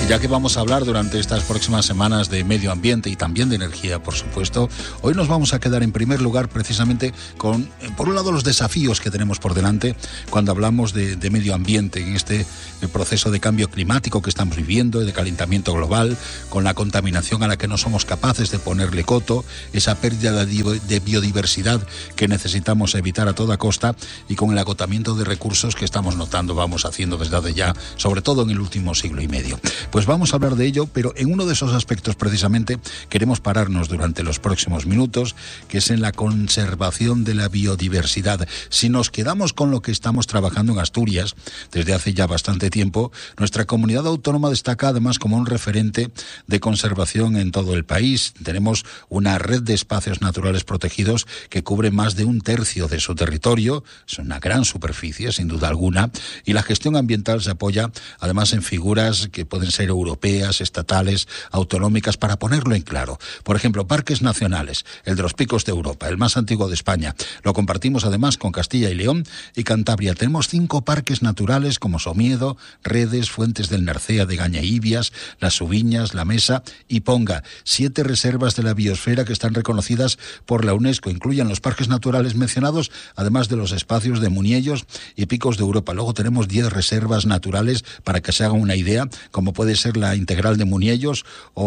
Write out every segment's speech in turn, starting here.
Ya que vamos a hablar durante estas próximas semanas de medio ambiente y también de energía, por supuesto, hoy nos vamos a quedar en primer lugar precisamente con, por un lado, los desafíos que tenemos por delante cuando hablamos de medio ambiente en este proceso de cambio climático que estamos viviendo, de calentamiento global, con la contaminación a la que no somos capaces de ponerle coto, esa pérdida de biodiversidad que necesitamos evitar a toda costa y con el agotamiento de recursos que estamos notando, vamos haciendo desde hace ya, sobre todo en el último siglo y medio. Pues vamos a hablar de ello, pero en uno de esos aspectos precisamente queremos pararnos durante los próximos minutos, que es en la conservación de la biodiversidad. Si nos quedamos con lo que estamos trabajando en Asturias desde hace ya bastante tiempo, nuestra comunidad autónoma destaca además como un referente de conservación en todo el país. Tenemos una red de espacios naturales protegidos que cubre más de 1/3 de su territorio, es una gran superficie sin duda alguna, y la gestión ambiental se apoya además en figuras que pueden ser europeas, estatales, autonómicas, para ponerlo en claro. Por ejemplo, parques nacionales, el de los Picos de Europa, el más antiguo de España. Lo compartimos además con Castilla y León y Cantabria. Tenemos 5 parques naturales como Somiedo, Redes, Fuentes del Narcea de Gañaíbias, Las Subiñas, La Mesa y Ponga. 7 reservas de la biosfera que están reconocidas por la UNESCO. Incluyen los parques naturales mencionados, además de los espacios de Muniellos y Picos de Europa. Luego tenemos 10 reservas naturales, para que se hagan una idea, como puede ser la Integral de Muniellos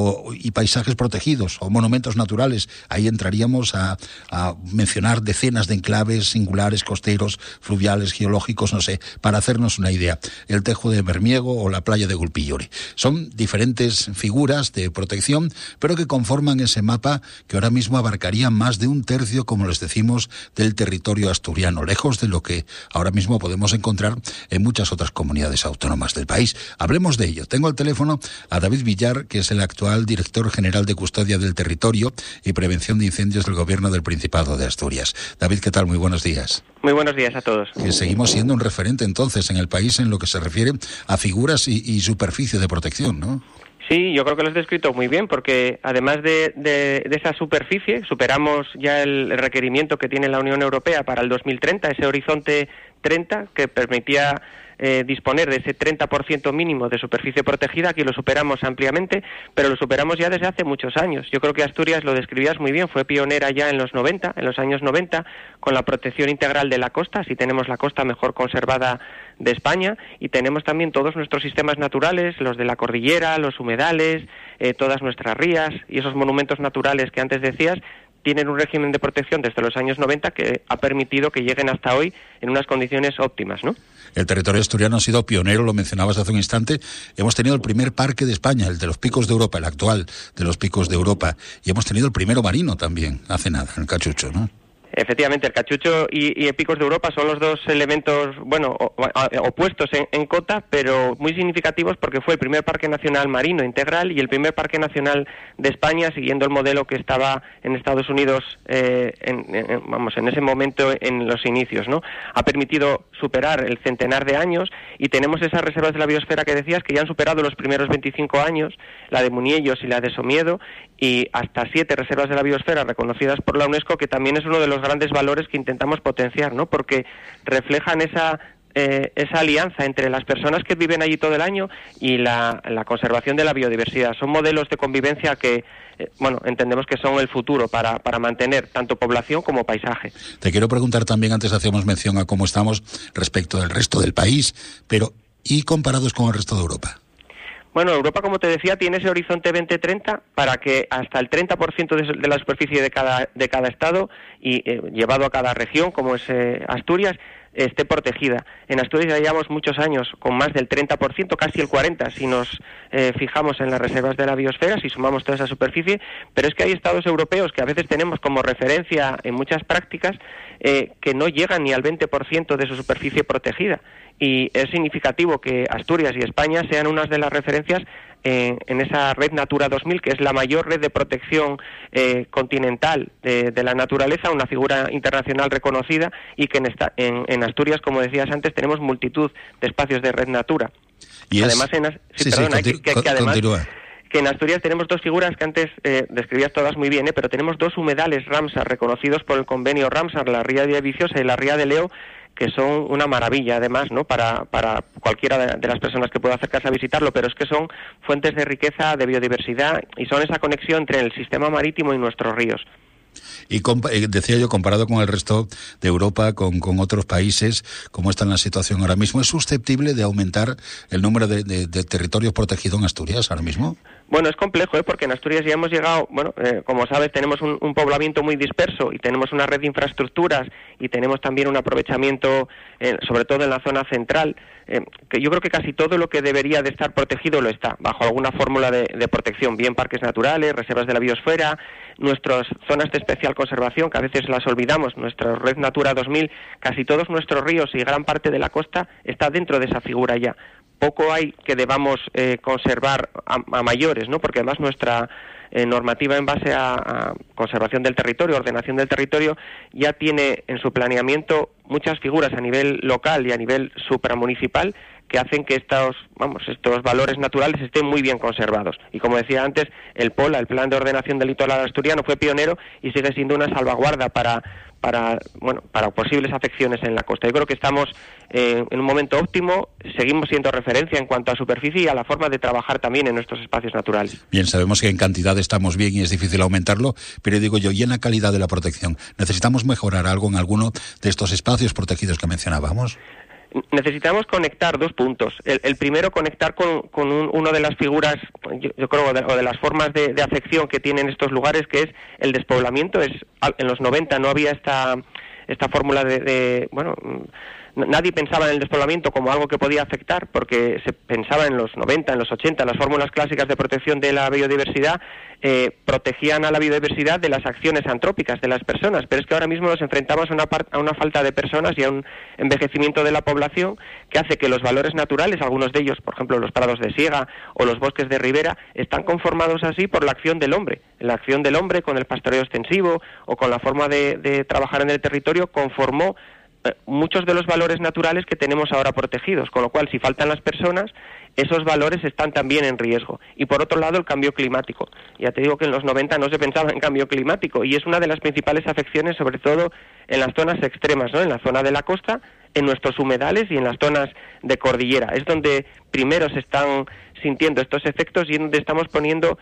y paisajes protegidos o monumentos naturales. Ahí entraríamos a mencionar decenas de enclaves singulares, costeros, fluviales, geológicos, no sé, para hacernos una idea. El Tejo de Bermiego o la playa de Gulpillori. Son diferentes figuras de protección, pero que conforman ese mapa que ahora mismo abarcaría más de 1/3, como les decimos, del territorio asturiano, lejos de lo que ahora mismo podemos encontrar en muchas otras comunidades autónomas del país. Hablemos de ello. Tengo al teléfono a David Villar, que es el actual director general de Custodia del Territorio y Prevención de Incendios del Gobierno del Principado de Asturias. David, ¿qué tal? Muy buenos días. Muy buenos días a todos. Que seguimos siendo un referente entonces en el país en lo que se refiere a figuras y superficie de protección, ¿no? Sí, yo creo que lo has descrito muy bien, porque además de esa superficie, superamos ya el requerimiento que tiene la Unión Europea para el 2030, ese horizonte 30 que permitía disponer de ese 30% mínimo de superficie protegida. Aquí lo superamos ampliamente, pero lo superamos ya desde hace muchos años. Yo creo que Asturias, lo describías muy bien, fue pionera ya en los años 90, con la protección integral de la costa. Así tenemos la costa mejor conservada de España, y tenemos también todos nuestros sistemas naturales, los de la cordillera, los humedales, todas nuestras rías y esos monumentos naturales que antes decías, tienen un régimen de protección desde los años 90 que ha permitido que lleguen hasta hoy en unas condiciones óptimas, ¿no? El territorio asturiano ha sido pionero, lo mencionabas hace un instante. Hemos tenido el primer parque de España, el de los Picos de Europa, el actual de los Picos de Europa. Y hemos tenido el primero marino también, hace nada, el Cachucho, ¿no? Efectivamente, el Cachucho y Picos de Europa son los dos elementos, bueno, opuestos en cota, pero muy significativos, porque fue el primer parque nacional marino integral y el primer parque nacional de España, siguiendo el modelo que estaba en Estados Unidos, en ese momento, en los inicios, ¿no? Ha permitido superar el centenar de años, y tenemos esas reservas de la biosfera que decías, que ya han superado los primeros 25 años, la de Muniellos y la de Somiedo, y hasta 7 reservas de la biosfera reconocidas por la UNESCO, que también es uno de los grandes valores que intentamos potenciar, ¿no? Porque reflejan esa alianza entre las personas que viven allí todo el año y la conservación de la biodiversidad. Son modelos de convivencia que, entendemos que son el futuro para mantener tanto población como paisaje. Te quiero preguntar también, antes hacíamos mención a cómo estamos respecto del resto del país, pero ¿y comparados con el resto de Europa? Bueno, Europa, como te decía, tiene ese horizonte 2030 para que hasta el 30% de la superficie de cada estado y llevado a cada región, como es Asturias, esté protegida. En Asturias ya llevamos muchos años con más del 30%, casi el 40%, si nos fijamos en las reservas de la biosfera, si sumamos toda esa superficie, pero es que hay estados europeos que a veces tenemos como referencia en muchas prácticas que no llegan ni al 20% de su superficie protegida. Y es significativo que Asturias y España sean unas de las referencias en esa red Natura 2000, que es la mayor red de protección continental de la naturaleza, una figura internacional reconocida, y que en Asturias, como decías antes, tenemos multitud de espacios de red Natura. Y además, continúa. Que en Asturias tenemos 2 figuras que antes describías todas muy bien, pero tenemos 2 humedales Ramsar reconocidos por el convenio Ramsar, la ría de Viciosa y la ría de Leo, que son una maravilla, además, ¿no?, para cualquiera de las personas que pueda acercarse a visitarlo, pero es que son fuentes de riqueza, de biodiversidad, y son esa conexión entre el sistema marítimo y nuestros ríos. Y decía yo, comparado con el resto de Europa, con otros países, ¿cómo está la situación ahora mismo? ¿Es susceptible de aumentar el número de territorios protegidos en Asturias ahora mismo? Bueno, es complejo, porque en Asturias ya hemos llegado, como sabes, tenemos un poblamiento muy disperso y tenemos una red de infraestructuras y tenemos también un aprovechamiento, sobre todo en la zona central, que yo creo que casi todo lo que debería de estar protegido lo está, bajo alguna fórmula de protección, bien parques naturales, reservas de la biosfera, nuestras zonas de especial conservación, que a veces las olvidamos, nuestra red Natura 2000, casi todos nuestros ríos y gran parte de la costa está dentro de esa figura ya. Poco hay que debamos conservar a mayores, ¿no? Porque además nuestra normativa en base a conservación del territorio, ordenación del territorio, ya tiene en su planeamiento muchas figuras a nivel local y a nivel supramunicipal que hacen que estos valores naturales estén muy bien conservados. Y como decía antes, el POLA, el Plan de Ordenación del Litoral Asturiano, fue pionero y sigue siendo una salvaguarda para posibles afecciones en la costa. Yo creo que estamos en un momento óptimo, seguimos siendo referencia en cuanto a superficie y a la forma de trabajar también en nuestros espacios naturales. Bien, sabemos que en cantidad estamos bien y es difícil aumentarlo, pero digo yo, ¿y en la calidad de la protección? ¿Necesitamos mejorar algo en alguno de estos espacios protegidos que mencionábamos? Necesitamos conectar dos puntos. El primero, conectar con una de las figuras, yo creo, o de las formas de afección que tienen estos lugares, que es el despoblamiento. En los 90 no había esta fórmula nadie pensaba en el despoblamiento como algo que podía afectar, porque se pensaba en los 90, en los 80, las fórmulas clásicas de protección de la biodiversidad protegían a la biodiversidad de las acciones antrópicas de las personas, pero es que ahora mismo nos enfrentamos a una falta de personas y a un envejecimiento de la población que hace que los valores naturales, algunos de ellos, por ejemplo, los prados de siega o los bosques de ribera, están conformados así por la acción del hombre. La acción del hombre con el pastoreo extensivo o con la forma de trabajar en el territorio conformó muchos de los valores naturales que tenemos ahora protegidos, con lo cual, si faltan las personas, esos valores están también en riesgo. Y por otro lado, el cambio climático. Ya te digo que en los 90 no se pensaba en cambio climático y es una de las principales afecciones, sobre todo en las zonas extremas, ¿no? En la zona de la costa, en nuestros humedales y en las zonas de cordillera. Es donde primero se están sintiendo estos efectos y es donde estamos poniendo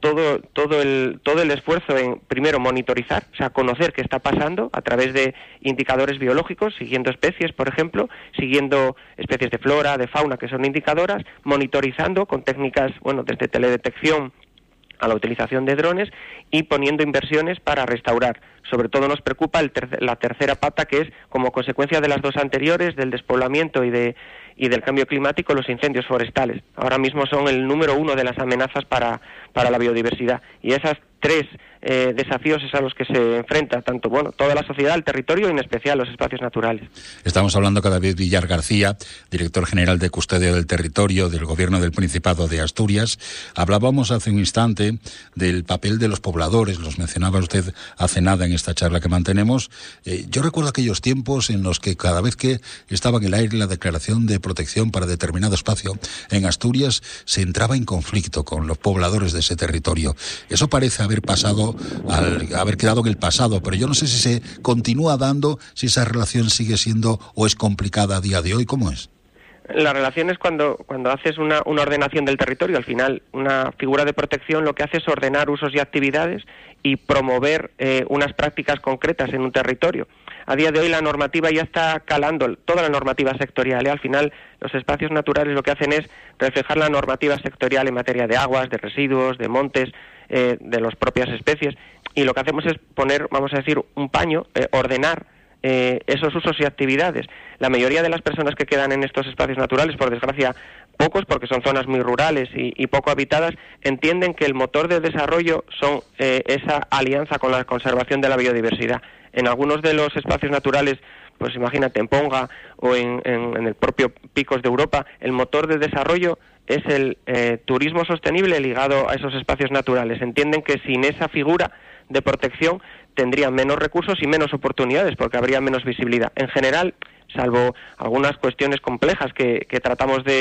todo el esfuerzo en, primero, monitorizar, o sea, conocer qué está pasando a través de indicadores biológicos, siguiendo especies, por ejemplo, siguiendo especies de flora, de fauna, que son indicadoras, monitorizando con técnicas, desde teledetección a la utilización de drones y poniendo inversiones para restaurar. Sobre todo nos preocupa la tercera pata, que es, como consecuencia de las dos anteriores, del despoblamiento y del cambio climático, los incendios forestales. Ahora mismo son el número 1 de las amenazas para la biodiversidad. Y esas tres desafíos es a los que se enfrenta tanto toda la sociedad, el territorio y en especial los espacios naturales. Estamos hablando con David Villar García, director general de Custodia del Territorio del Gobierno del Principado de Asturias. Hablábamos hace un instante del papel de los pobladores, los mencionaba usted hace nada en esta charla que mantenemos. Yo recuerdo aquellos tiempos en los que cada vez que estaba en el aire la declaración de protección para determinado espacio en Asturias, se entraba en conflicto con los pobladores de ese territorio. Eso parece haber pasado, haber quedado en el pasado, pero yo no sé si se continúa dando, si esa relación sigue siendo o es complicada a día de hoy. ¿Cómo es? La relación es cuando haces una ordenación del territorio. Al final, una figura de protección lo que hace es ordenar usos y actividades y promover unas prácticas concretas en un territorio. A día de hoy la normativa ya está calando, toda la normativa sectorial. Al final, los espacios naturales lo que hacen es reflejar la normativa sectorial en materia de aguas, de residuos, de montes, de las propias especies. Y lo que hacemos es poner, vamos a decir, un paño, ordenar esos usos y actividades. La mayoría de las personas que quedan en estos espacios naturales, por desgracia pocos, porque son zonas muy rurales y poco habitadas, entienden que el motor de desarrollo son esa alianza con la conservación de la biodiversidad. En algunos de los espacios naturales, pues imagínate, en Ponga o en el propio Picos de Europa, el motor de desarrollo es el turismo sostenible ligado a esos espacios naturales. Entienden que sin esa figura de protección tendrían menos recursos y menos oportunidades porque habría menos visibilidad. En general, salvo algunas cuestiones complejas que tratamos de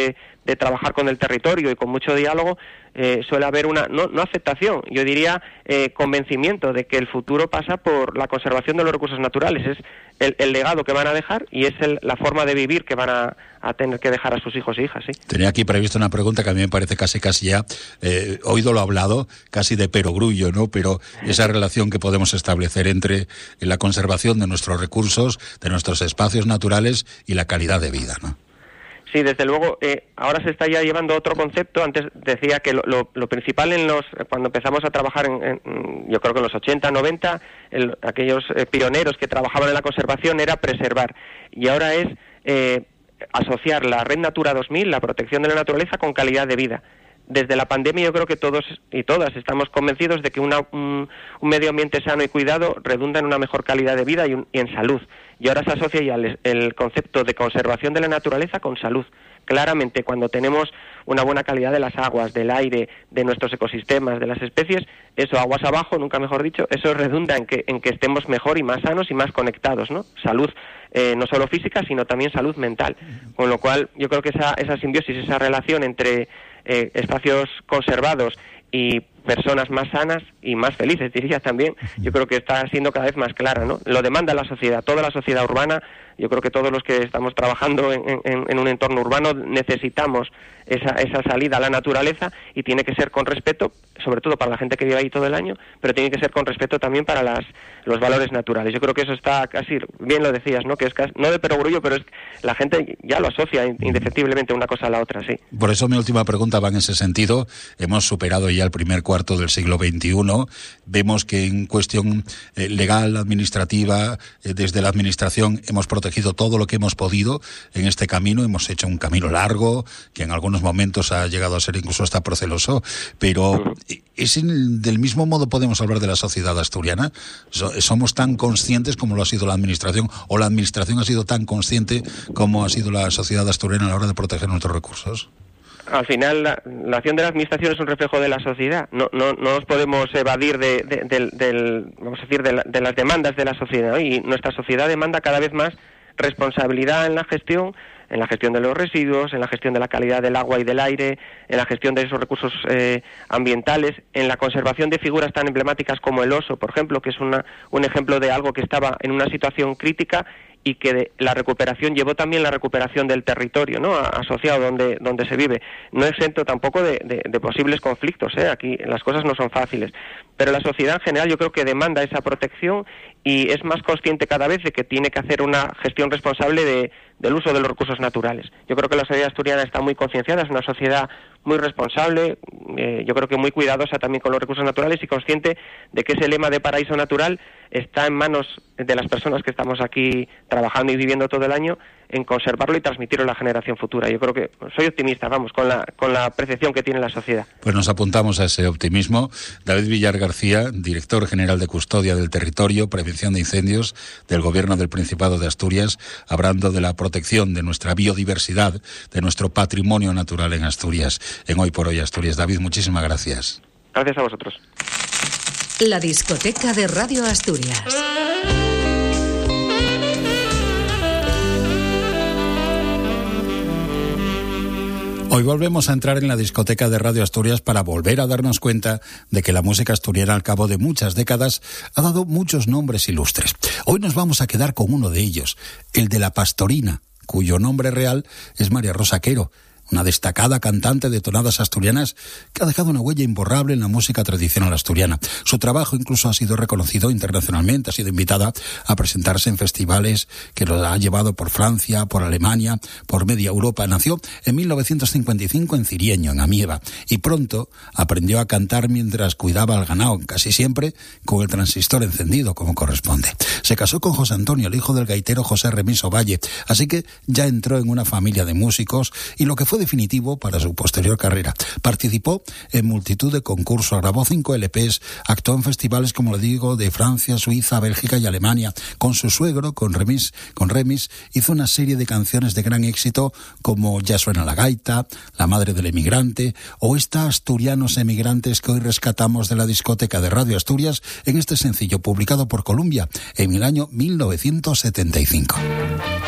de trabajar con el territorio y con mucho diálogo, suele haber una, no aceptación, yo diría convencimiento de que el futuro pasa por la conservación de los recursos naturales. Es el legado que van a dejar y es la forma de vivir que van a tener que dejar a sus hijos e hijas, sí. Tenía aquí previsto una pregunta que a mí me parece casi ya, oído lo hablado, casi de perogrullo, ¿no? Pero esa relación que podemos establecer entre la conservación de nuestros recursos, de nuestros espacios naturales y la calidad de vida, ¿no? Sí, desde luego, ahora se está ya llevando otro concepto. Antes decía que lo principal cuando empezamos a trabajar yo creo que en los 80, 90, aquellos pioneros que trabajaban en la conservación era preservar. Y ahora es asociar la Red Natura 2000, la protección de la naturaleza, con calidad de vida. Desde la pandemia yo creo que todos y todas estamos convencidos de que un medio ambiente sano y cuidado redunda en una mejor calidad de vida y en salud. Y ahora se asocia ya el concepto de conservación de la naturaleza con salud. Claramente, cuando tenemos una buena calidad de las aguas, del aire, de nuestros ecosistemas, de las especies, eso, aguas abajo, nunca mejor dicho, eso redunda en que estemos mejor y más sanos y más conectados, ¿no? Salud, no solo física, sino también salud mental. Con lo cual, yo creo que esa simbiosis, esa relación entre espacios conservados y personas más sanas y más felices, diría también, yo creo que está siendo cada vez más clara, ¿no? Lo demanda la sociedad, toda la sociedad urbana. Yo creo que todos los que estamos trabajando en un entorno urbano necesitamos esa salida a la naturaleza, y tiene que ser con respeto, sobre todo para la gente que vive ahí todo el año, pero tiene que ser con respeto también para los valores naturales. Yo creo que eso está casi, bien lo decías, ¿no? Que es casi, no de perogrullo, pero la gente ya lo asocia indefectiblemente una cosa a la otra, sí. Por eso mi última pregunta va en ese sentido. Hemos superado ya el primer cuarto del siglo XXI. Vemos que en cuestión legal, administrativa, desde la administración hemos protegido todo lo que hemos podido en este camino. Hemos hecho un camino largo, que en algunos momentos ha llegado a ser incluso hasta proceloso, pero del mismo modo podemos hablar de la sociedad asturiana. ¿Somos tan conscientes como lo ha sido la administración, o la administración ha sido tan consciente como ha sido la sociedad asturiana a la hora de proteger nuestros recursos? Al final, la acción de la administración es un reflejo de la sociedad. No nos podemos evadir vamos a decir, de las demandas de la sociedad, ¿no? Y nuestra sociedad demanda cada vez más responsabilidad en la gestión de los residuos, en la gestión de la calidad del agua y del aire, en la gestión de esos recursos ambientales, en la conservación de figuras tan emblemáticas como el oso, por ejemplo, que es un ejemplo de algo que estaba en una situación crítica y que la recuperación llevó también la recuperación del territorio, ¿no? Asociado donde se vive. No exento tampoco de posibles conflictos, ¿eh? Aquí las cosas no son fáciles, pero la sociedad en general yo creo que demanda esa protección y es más consciente cada vez de que tiene que hacer una gestión responsable del uso de los recursos naturales. Yo creo que la sociedad asturiana está muy concienciada, es una sociedad muy responsable, yo creo que muy cuidadosa también con los recursos naturales y consciente de que ese lema de paraíso natural está en manos de las personas que estamos aquí trabajando y viviendo todo el año, en conservarlo y transmitirlo a la generación futura. Yo creo que soy optimista, con la percepción que tiene la sociedad. Pues nos apuntamos a ese optimismo. David Villar García, director general de Custodia del Territorio, Prevención de Incendios del Gobierno del Principado de Asturias, hablando de la protección de nuestra biodiversidad, de nuestro patrimonio natural en Asturias, en Hoy por Hoy Asturias. David, muchísimas gracias. Gracias a vosotros. La discoteca de Radio Asturias. Hoy volvemos a entrar en la discoteca de Radio Asturias para volver a darnos cuenta de que la música asturiana, al cabo de muchas décadas, ha dado muchos nombres ilustres. Hoy nos vamos a quedar con uno de ellos, el de la Pastorina, cuyo nombre real es María Rosa Quero, una destacada cantante de tonadas asturianas que ha dejado una huella imborrable en la música tradicional asturiana. Su trabajo incluso ha sido reconocido internacionalmente, ha sido invitada a presentarse en festivales que lo ha llevado por Francia, por Alemania, por media Europa. Nació en 1955 en Cirieño, en Amieva, y pronto aprendió a cantar mientras cuidaba al ganado, casi siempre con el transistor encendido, como corresponde. Se casó con José Antonio, el hijo del gaitero José Remiso Valle, así que ya entró en una familia de músicos, y lo que fue definitivo para su posterior carrera. Participó en multitud de concursos, grabó 5 LPs, actuó en festivales, como le digo, de Francia, Suiza, Bélgica y Alemania. Con su suegro, con Remis, hizo una serie de canciones de gran éxito como Ya suena la gaita, La madre del emigrante o esta Asturianos emigrantes que hoy rescatamos de la discoteca de Radio Asturias en este sencillo publicado por Columbia en el año 1975.